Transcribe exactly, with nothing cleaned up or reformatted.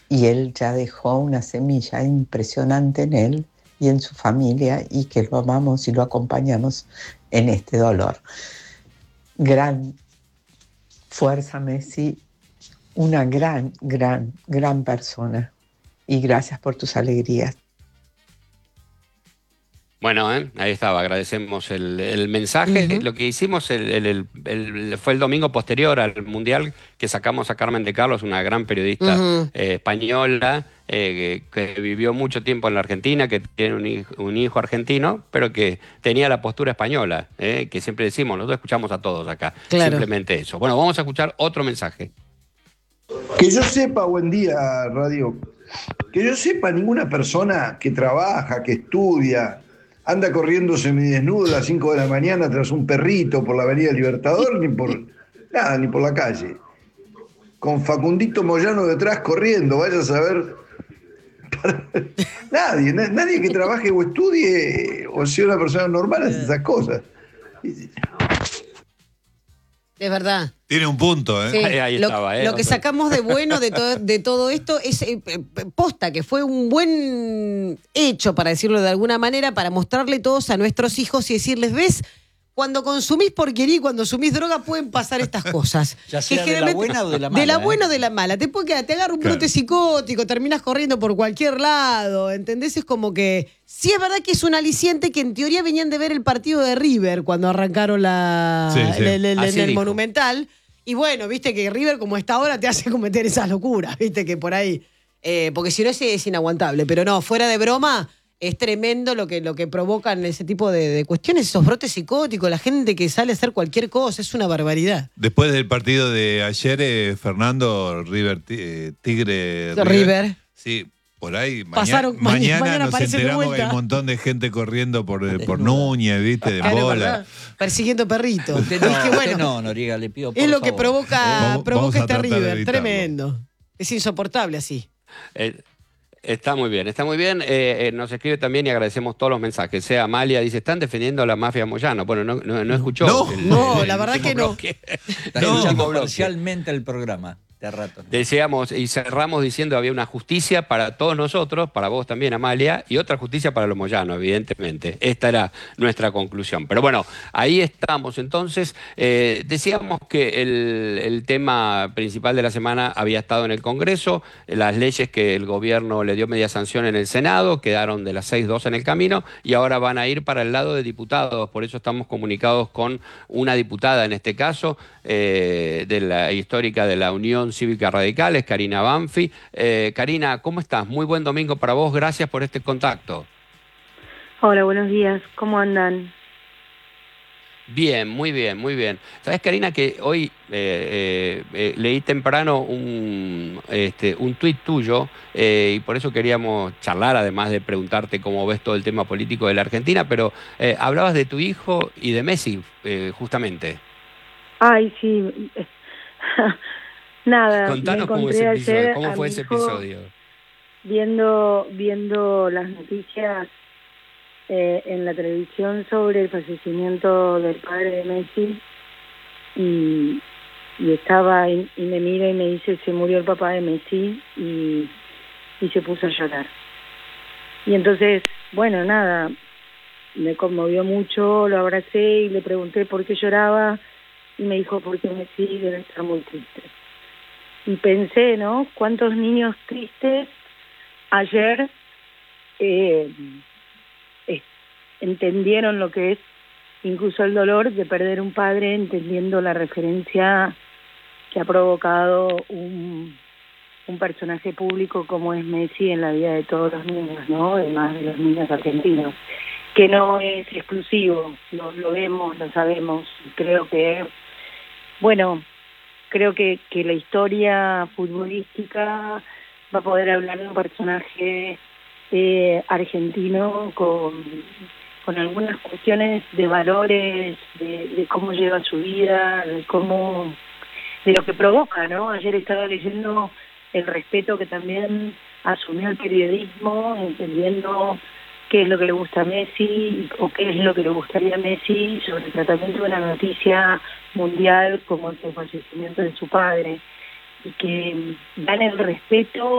y él ya dejó una semilla impresionante en él y en su familia, y que lo amamos y lo acompañamos en este dolor. Gran fuerza, Messi, una gran, gran, gran persona, y gracias por tus alegrías. Bueno, ¿eh? Ahí estaba, agradecemos el, el mensaje. Ujú. Lo que hicimos el, el- el- el- fue el domingo posterior al Mundial, que sacamos a Carmen de Carlos, una gran periodista Ujú. eh, española, eh, que, que vivió mucho tiempo en la Argentina, que tiene un hijo, un hijo argentino, pero que tenía la postura española, eh, que siempre decimos, nosotros escuchamos a todos acá, Claro. simplemente eso. Bueno, vamos a escuchar otro mensaje. Que yo sepa, buen día, Radio. Que yo sepa, ninguna persona que trabaja, que estudia, anda corriendo semidesnudo a las cinco de la mañana tras un perrito por la Avenida Libertador, ni por nada, ni por la calle. Con Facundito Moyano detrás corriendo, vaya a saber. Nadie, na- nadie que trabaje o estudie o sea una persona normal hace esas cosas. Es verdad. Tiene un punto, ¿eh? Sí. Ahí, ahí lo, estaba, ¿eh? lo que sacamos de bueno de todo, de todo esto es eh, eh, posta, que fue un buen hecho, para decirlo de alguna manera, para mostrarle todos a nuestros hijos y decirles, ¿ves? Cuando consumís porquería y cuando consumís droga pueden pasar estas cosas. Ya Que sea de la generalmente- buena o de la De la mala, buena ¿eh? o de la mala. Te, puede quedar- te agarra un Claro. brote psicótico, terminas corriendo por cualquier lado, ¿entendés? Es como que... Sí, es verdad que es un aliciente que en teoría venían de ver el partido de River cuando arrancaron la, Sí, sí. el- el- el- Así en el dijo. Monumental. Y bueno, viste que River como está ahora te hace cometer esas locuras, viste que por ahí... eh, porque si no es, es inaguantable. Pero no, fuera de broma... Es tremendo lo que, lo que provocan ese tipo de, de cuestiones, esos brotes psicóticos, la gente que sale a hacer cualquier cosa, es una barbaridad. Después del partido de ayer, eh, Fernando, River, Ti- eh, Tigre, River. Sí, por ahí. maña- Pasaron- ma- mañana, mañana nos aparecen de enteramos que vuelta. hay un montón de gente corriendo por, eh, por Núñez, ¿viste? De Claro, bola. ¿verdad? Persiguiendo perritos. Usted no, Es que usted bueno, no, Noriega, le pido por es lo que favor. provoca, Eh, vamos- provoca vamos a este tratar de River, evitarlo. tremendo. Es insoportable así. Eh, Está muy bien, está muy bien. Eh, eh, nos escribe también y agradecemos todos los mensajes. Sea Amalia, dice, están defendiendo a la mafia Moyano. Bueno, no, no, no escuchó. No. el- No, el la verdad último que no. bloque. Está El último escuchando bloque. parcialmente el programa, de rato. Decíamos y cerramos diciendo había una justicia para todos nosotros, para vos también, Amalia, y otra justicia para los moyanos, evidentemente. Esta era nuestra conclusión. Pero bueno, ahí estamos. Entonces, eh, decíamos que el, el tema principal de la semana había estado en el Congreso, las leyes que el gobierno le dio media sanción en el Senado, quedaron de las seis, dos en el camino, y ahora van a ir para el lado de diputados. Por eso estamos comunicados con una diputada, en este caso, eh, de la histórica de la Unión Cívica Radicales, Karina Banfi. Eh, Karina, ¿cómo estás? Muy buen domingo para vos, gracias por este contacto. Hola, buenos días, ¿cómo andan? Bien, muy bien, muy bien. Sabes, Karina, que hoy eh, eh, eh, leí temprano un, este, un tuit tuyo eh, y por eso queríamos charlar, además de preguntarte cómo ves todo el tema político de la Argentina, pero eh, hablabas de tu hijo y de Messi, eh, justamente. Ay, sí, nada, me Contanos cómo, encontré ese ayer episodio, cómo a fue mi ese hijo episodio. viendo, viendo las noticias eh, en la televisión sobre el fallecimiento del padre de Messi y, y estaba y, y me mira y me dice se murió el papá de Messi y, y se puso a llorar. Y entonces, bueno, nada, me conmovió mucho, lo abracé y le pregunté por qué lloraba y me dijo porque Messi debe estar muy triste. Y pensé, ¿no? ¿Cuántos niños tristes ayer eh, eh, entendieron lo que es incluso el dolor de perder un padre, entendiendo la referencia que ha provocado un, un personaje público como es Messi en la vida de todos los niños, ¿no? Además de los niños argentinos, que no es exclusivo, lo, lo vemos, lo sabemos. Creo que, bueno, creo que, que la historia futbolística va a poder hablar de un personaje eh, argentino con, con algunas cuestiones de valores, de, de cómo lleva su vida, de cómo, de lo que provoca, ¿no? Ayer estaba leyendo el respeto que también asumió el periodismo, entendiendo qué es lo que le gusta a Messi o qué es lo que le gustaría a Messi sobre el tratamiento de una noticia mundial como el fallecimiento de su padre, y que dan el respeto